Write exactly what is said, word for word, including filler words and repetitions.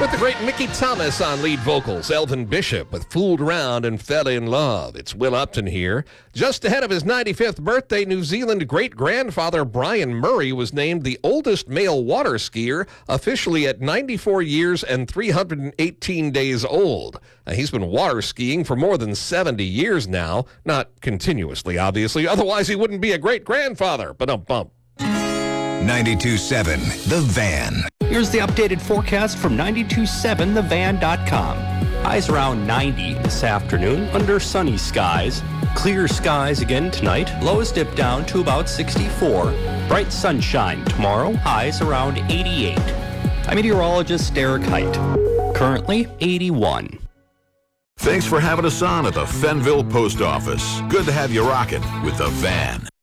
With the great Mickey Thomas on lead vocals, Elvin Bishop with Fooled Around and Fell in Love. It's Will Upton here. Just ahead of his ninety-fifth birthday, New Zealand great-grandfather Brian Murray was named the oldest male water skier, officially at ninety-four years and three hundred eighteen days old. Now, he's been water skiing for more than seventy years now. Not continuously, obviously. Otherwise, he wouldn't be a great-grandfather. Ba-dum-bump. ninety-two point seven The Van. Here's the updated forecast from ninety-two point seven the van dot com. Highs around ninety this afternoon under sunny skies. Clear skies again tonight. Lows dip down to about sixty-four. Bright sunshine tomorrow. Highs around eighty-eight. I'm meteorologist Derek Height. Currently eighty-one. Thanks for having us on at the Fenville Post Office. Good to have you rocking with The Van.